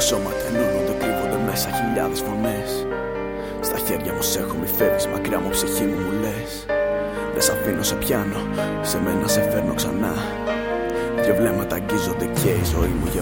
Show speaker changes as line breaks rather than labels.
σώματα ενώνονται, κρύβονται μέσα χιλιάδες φωνές. Στα χέρια μου σ' έχω, μη φεύγεις μακριά μου, ψυχή μου, μου λες. Δεν σ' αφήνω, σε πιάνω, σε μένα σε φέρνω ξανά. Δυο βλέμματα αγγίζονται και η ζωή μου γεμάτη.